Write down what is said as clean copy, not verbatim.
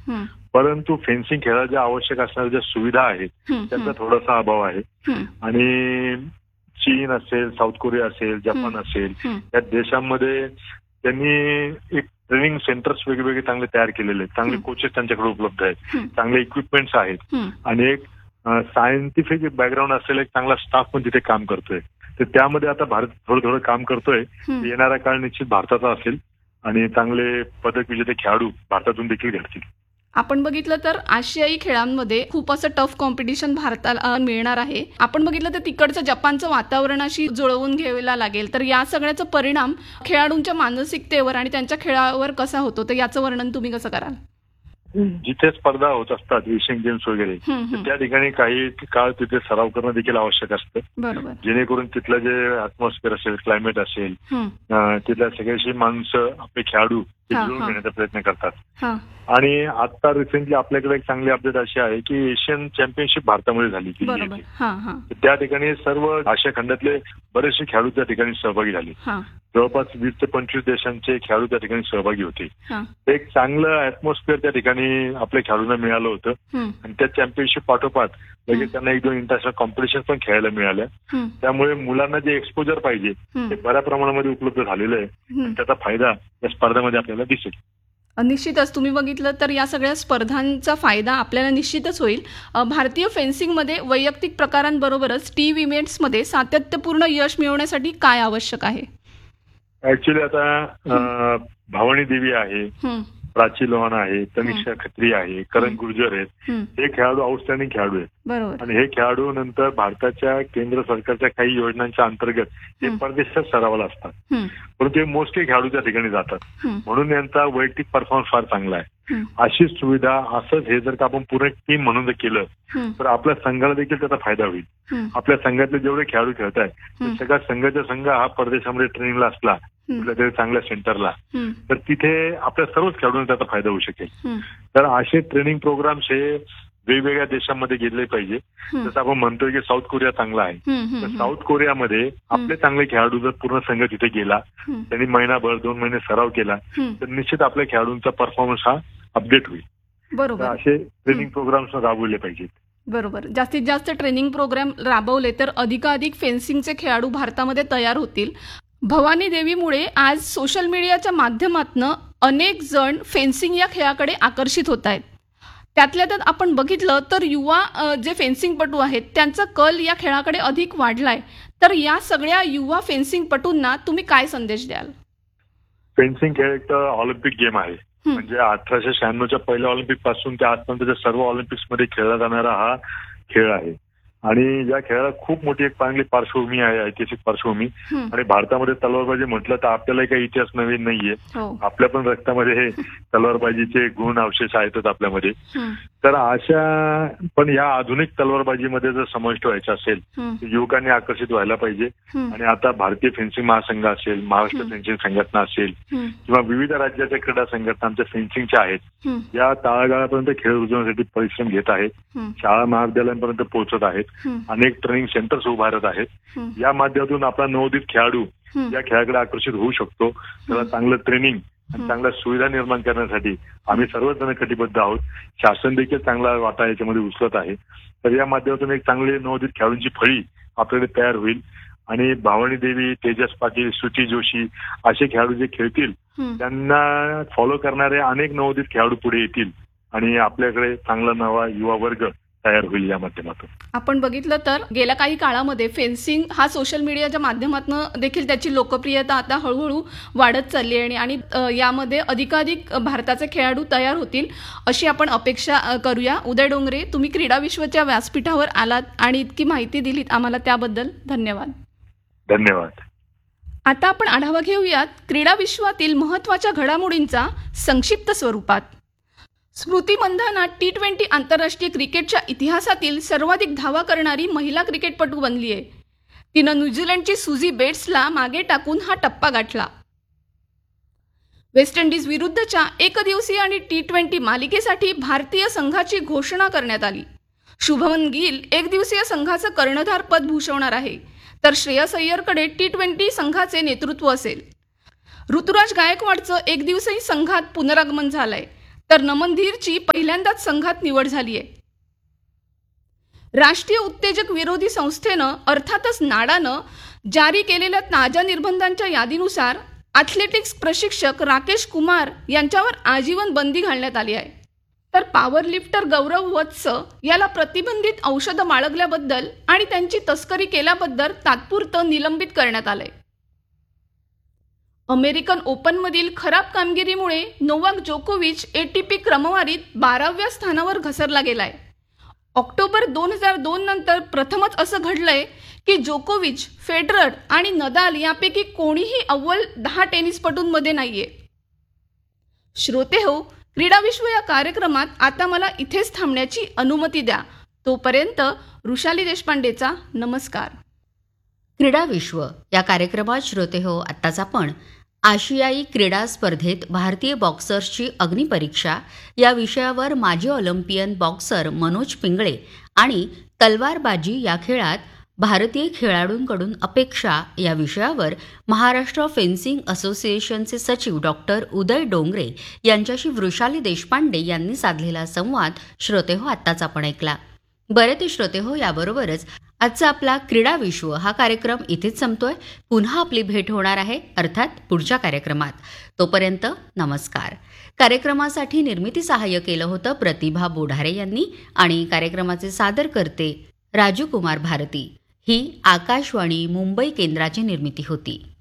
हं, परंतु फेन्सिंग खेळाला ज्या आवश्यक असणाऱ्या ज्या सुविधा आहेत हं, त्याचा हं, थोडासा अभाव आहे. हं, आणि चीन असेल, साऊथ कोरिया असेल, जपान असेल, हं, या देशांमध्ये त्यांनी एक ट्रेनिंग सेंटर्स वेगवेगळे चांगले तयार केलेले आहेत. चांगले कोचेस त्यांच्याकडे उपलब्ध आहेत, हं, चांगले इक्विपमेंट्स आहेत हं. आणि एक सायंटिफिक बॅकग्राऊंड असलेला एक चांगला स्टाफ पण तिथे काम करतोय. तर त्यामध्ये आता भारत थोडं थोडं काम करतोय. हं. येणारा काळ निश्चित भारताचा असेल आणि चांगले पदक विजेते खेळाडू भारतातून देखील घडतील. आपण बघितलं तर आशियाई खेळांमध्ये खूप असं टफ कॉम्पिटिशन भारताला मिळणार आहे. आपण बघितलं तर तिकडचं जपानचं वातावरणाशी जुळवून घ्यायला लागेल. तर या सगळ्याचा परिणाम खेळाडूंच्या मानसिकतेवर आणि त्यांच्या खेळावर कसा होतो, तर याचं वर्णन तुम्ही कसं कराल? जिथे स्पर्धा होत असतात एशियन गेम्स वगैरे, हं, तर हं. त्या ठिकाणी काही काळ तिथे सराव करणं देखील आवश्यक असतं. बरोबर. जेणेकरून तिथलं जे ॲटमॉस्फिअर असेल, क्लायमेट असेल, हं. तिथल्या सगळ्याशी माणसं आपले खेळाडू ते हां, जुळून हां. घेण्याचा प्रयत्न करतात. हां. आणि आता रिसेंटली आपल्याकडे एक चांगली अपडेट अशी आहे की एशियन चॅम्पियनशिप भारतामध्ये झाली बरोबर. हां, हां. त्या ठिकाणी सर्व आशिया खंडातले बरेचसे खेळाडू त्या ठिकाणी सहभागी झाले. हां, जवळपास 20 ते 25 देशांचे खेळाडू त्या ठिकाणी सहभागी होते. हां. एक चांगलं ॲटमॉस्फिअर त्या ठिकाणी आपल्या खेळाडूंना मिळालं होतं हं, आणि त्या चॅम्पियनशिप पाठोपाठ लगेच त्यांना 1-2 इंटरनॅशनल कॉम्पिटिशन पण खेळायला मिळाल्या. हं, त्यामुळे मुलांना जे एक्सपोजर पाहिजे हं, ते बऱ्या प्रमाणामध्ये उपलब्ध झालेलं आहे हं. आणि त्याचा फायदा या स्पर्धेमध्ये आपल्याला दिसेल. निश्चितच तुम्ही बघितलं तर या सगळ्या स्पर्धांचा फायदा आपल्याला निश्चितच होईल. भारतीय फेन्सिंगमध्ये वैयक्तिक प्रकारांबरोबरच टीम इव्हेंट्समध्ये सातत्यपूर्ण यश मिळवण्यासाठी काय आवश्यक आहे? ऍक्च्युली आता भावानी देवी आहे, हं, प्राची लोहाना आहे, तनिषा खत्री आहे, करण गुर्जर आहेत. हं. हे खेळाडू आउटस्टँडिंग खेळाडू आहेत बरोबर. आणि हे खेळाडू नंतर भारताच्या केंद्र सरकारच्या काही योजनांच्या अंतर्गत हे हं. परदेशात सरावाला असतात. हं, परंतु हे मोस्टली खेळाडू त्या ठिकाणी जातात हं, म्हणून यांचा वैयक्तिक परफॉर्मन्स फार चांगला आहे. हं, अशी सुविधा असंच हे जर का आपण पूर्ण टीम म्हणून जर केलं हं, तर आपल्या संघाला देखील त्याचा फायदा होईल. हं, आपल्या संघातले जेवढे खेळाडू खेळत आहेत हं. ते सगळ्या संघाचा संघ हा परदेशामध्ये ट्रेनिंगला असला हं. कुठल्या तरी चांगल्या सेंटरला हं, तर तिथे आपल्या सर्वच खेळाडूंना त्याचा फायदा होऊ शकेल. हं, तर असे ट्रेनिंग प्रोग्राम्स हे वेगवेगळ्या देशांमध्ये गेले पाहिजे. हं. जसं आपण म्हणतोय की साऊथ कोरिया चांगला आहे, हं, तर हं, साऊथ कोरियामध्ये आपले चांगले खेळाडू जर पूर्ण संघ तिथे गेला, हं, त्यांनी महिनाभर 2 महिने सराव केला हं. तर निश्चित आपल्या खेळाडूंचा परफॉर्मन्स हा अपडेट होईल. तर बरोबर. असे ट्रेनिंग प्रोग्राम्स राबवले पाहिजेत. बरोबर. जास्तीत जास्त ट्रेनिंग प्रोग्राम राबवले तर अधिकाधिक फेन्सिंगचे खेळाडू भारतामध्ये तयार होतील. भवानी देवीमुळे आज सोशल मीडियाच्या माध्यमातून अनेक जण फेन्सिंग या खेळाकडे आकर्षित होत आहेत. त्यातल्या त्यात आपण बघितलं तर युवा जे फेन्सिंगपटू आहेत त्यांचा कल या खेळाकडे अधिक वाढलाय. तर या सगळ्या युवा फेन्सिंगपटूंना तुम्ही काय संदेश द्याल? फेन्सिंग खेळ एक तर ऑलिम्पिक गेम आहे. हं, म्हणजे 1896च्या पहिल्या ऑलिम्पिक पासून ते आजपर्यंतच्या सर्व ऑलिम्पिक्समध्ये खेळला जाणारा हा खेळ आहे आणि या खेळाला खूप मोठी एक चांगली पार्श्वभूमी आहे, ऐतिहासिक पार्श्वभूमी. हं. आणि भारतामध्ये तलवारबाजी म्हटलं तर आपल्याला काही इतिहास नवीन नाहीये. हो. आपल्या पण रक्तामध्ये हे तलवारबाजीचे गुण अवशेष आहेतच आपल्यामध्ये. हं, तर अशा पण या आधुनिक तलवारबाजीमध्ये जर समाविष्ट व्हायचं असेल हं, तर युवकांनी आकर्षित व्हायला पाहिजे. हं, आणि आता भारतीय फेन्सिंग महासंघ असेल, महाराष्ट्र हं. फेन्सिंग संघटना असेल हं, किंवा विविध राज्याच्या क्रीडा संघटना आमच्या फेन्सिंगच्या आहेत, हं, या तळागाळापर्यंत खेळ रुजवण्यासाठी परिश्रम घेत आहेत. हं, शाळा महाविद्यालयांपर्यंत पोहोचत आहेत. हं, अनेक ट्रेनिंग सेंटर्स उभारत आहेत. हं, या माध्यमातून आपला नवोदित खेळाडू हं, या खेळाकडे आकर्षित होऊ शकतो. त्याला चांगलं ट्रेनिंग आणि चांगल्या सुविधा निर्माण करण्यासाठी आम्ही सर्वच जण कटिबद्ध आहोत. शासन देखील चांगला वाटा याच्यामध्ये उचलत आहे. तर या माध्यमातून एक चांगली नवोदित खेळाडूंची फळी आपल्याकडे तयार होईल आणि भावानी देवी, तेजस पाटील, सुची जोशी असे खेळाडू जे खेळतील हं. त्यांना फॉलो करणारे अनेक नवोदित खेळाडू पुढे येतील आणि आपल्याकडे चांगला नवा युवा वर्ग तयार होईल या माध्यमातून. आपण बघितलं तर गेल्या काही काळामध्ये फेन्सिंग हा सोशल मीडियाच्या माध्यमातून देखील त्याची लोकप्रियता आता हळूहळू वाढत चालली आहे आणि यामध्ये अधिकाधिक भारताचे खेळाडू तयार होतील अशी आपण अपेक्षा करूया. उदय डोंगरे, तुम्ही क्रीडा विश्वच्या व्यासपीठावर आलात आणि इतकी माहिती दिलीत आम्हाला, त्याबद्दल धन्यवाद. धन्यवाद. आता आपण आढावा घेऊयात क्रीडा विश्वातील महत्त्वाच्या घडामोडींचा संक्षिप्त स्वरूपात. स्मृती मंधाना T20 आंतरराष्ट्रीय क्रिकेटच्या इतिहासातील सर्वाधिक धावा करणारी महिला क्रिकेटपटू बनली आहे. तिनं न्यूझीलंडची सुझी बेट्सला मागे टाकून हा टप्पा गाठला. वेस्ट इंडिज विरुद्धच्या एकदिवसीय आणि T20 मालिकेसाठी भारतीय संघाची घोषणा करण्यात आली. शुभमन गिल एकदिवसीय संघाचं कर्णधार पद भूषवणार आहे, तर श्रेयस अय्यरकडे T20 संघाचे नेतृत्व असेल. ऋतुराज गायकवाडचं एकदिवसीय संघात पुनरागमन झालंय, तर नमनधीरची पहिल्यांदाच संघात निवड झाली आहे. राष्ट्रीय उत्तेजक विरोधी संस्थेनं अर्थातच नाडानं जारी केलेल्या ताज्या निर्बंधांच्या यादीनुसार ॲथलेटिक्स प्रशिक्षक राकेश कुमार यांच्यावर आजीवन बंदी घालण्यात आली आहे. तर पॉवर लिफ्टर गौरव वत्स याला प्रतिबंधित औषधं बाळगल्याबद्दल आणि त्यांची तस्करी केल्याबद्दल तात्पुरतं निलंबित करण्यात आलंय. अमेरिकन ओपनमधील खराब कामगिरीमुळे नोवाक जोकोविच एटीपी क्रमवारीत 12व्या स्थानावर घसरला गेलाय. ऑक्टोबर 2002 नंतर प्रथमच असं घडलंय की जोकोविच, फेडरर आणि नदाल यापैकी कोणीही अव्वल 10 टेनिसपटूंमध्ये नाहीये. श्रोतेहो, क्रीडा विश्व या कार्यक्रमात आता मला इथेच थांबण्याची अनुमती द्या. तोपर्यंत वृषाली देशपांडेचा नमस्कार. क्रीडा विश्व या कार्यक्रमात श्रोतेहो, आत्ताच आपण आशियाई क्रीडा स्पर्धेत भारतीय बॉक्सर्सची अग्निपरीक्षा या विषयावर माजी ऑलिम्पियन बॉक्सर मनोज पिंगळे आणि तलवारबाजी या खेळात भारतीय खेळाडूंकडून अपेक्षा या विषयावर महाराष्ट्र फेन्सिंग असोसिएशनचे सचिव डॉक्टर उदय डोंगरे यांच्याशी वृषाली देशपांडे यांनी साधलेला संवाद श्रोतेहो आत्ताच आपण ऐकला. बरे ते श्रोतेहो, याबरोबरच आजचा आपला क्रीडा विश्व हा कार्यक्रम इथेच संपतोय. पुन्हा आपली भेट होणार आहे, अर्थात पुढच्या कार्यक्रमात. तोपर्यंत नमस्कार. कार्यक्रमासाठी निर्मिती सहाय्य केलं होतं प्रतिभा बोढारे यांनी आणि कार्यक्रमाचे सादर करते राजू कुमार भारती. ही आकाशवाणी मुंबई केंद्राची निर्मिती होती.